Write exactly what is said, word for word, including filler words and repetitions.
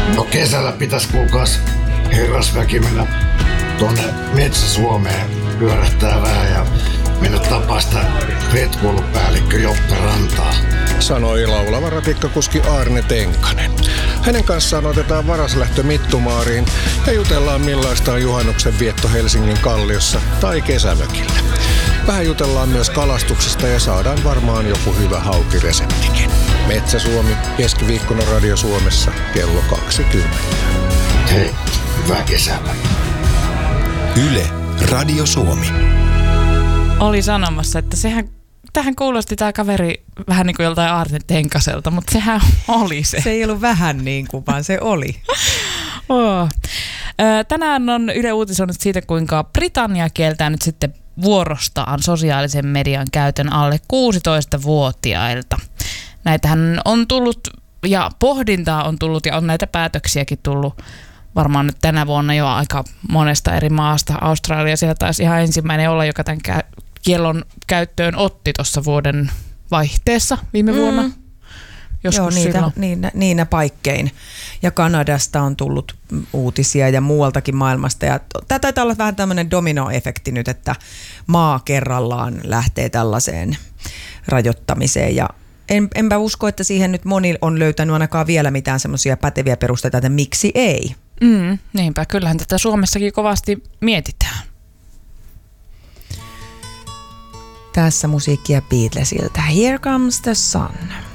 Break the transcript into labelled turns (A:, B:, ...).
A: No kesällä pitäisi kuulkaas herrasväki mennä tuonne Metsä-Suomeen pyörähtää vähän ja mennä tapaa sitä retkuilupäällikkö Joppe Rantaa.
B: Sanoi laulava ratikkakuski Aarne Tenkanen. Hänen kanssaan otetaan varaslähtö Mittumaariin ja jutellaan millaista on juhannuksen vietto Helsingin Kalliossa tai kesämökillä. Vähän jutellaan myös kalastuksesta ja saadaan varmaan joku hyvä haukireseptikin. Metsä-Suomi keskiviikkona Radio Suomessa kello kaksikymmentä.
A: Hei, hyvää kesää.
C: Yle Radio Suomi.
D: Oli sanomassa, että sehän, tähän kuulosti tämä kaveri vähän niin kuin joltain Aarne Tenkaselta, mutta sehän oli se.
E: Se ei ollut vähän niin kuin, vaan se oli.
D: Oh. Tänään on Yle uutisoinut siitä, kuinka Britannia kieltää nyt sitten vuorostaan sosiaalisen median käytön alle kuusitoistavuotiailta. Näitähän on tullut ja pohdintaa on tullut ja on näitä päätöksiäkin tullut varmaan nyt tänä vuonna jo aika monesta eri maasta. Australia siellä taisi ihan ensimmäinen olla, joka tämän kä- kiellon käyttöön otti tuossa vuoden vaihteessa viime vuonna. Mm.
E: Joo, niitä, niinä, niinä paikkein. Ja Kanadasta on tullut uutisia ja muualtakin maailmasta. Ja tämä taitaa olla vähän tämmöinen dominoefekti nyt, että maa kerrallaan lähtee tällaiseen rajoittamiseen. Ja en, enpä usko, että siihen nyt moni on löytänyt ainakaan vielä mitään semmoisia päteviä perusteita, että miksi ei.
D: Mm, niinpä, kyllähän tätä Suomessakin kovasti mietitään.
E: Tässä musiikkia Beatlesilta. Here Comes the Sun.